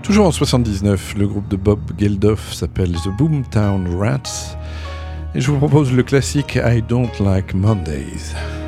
Toujours en 79, le groupe de Bob Geldof s'appelle The Boomtown Rats et je vous propose le classique I Don't Like Mondays.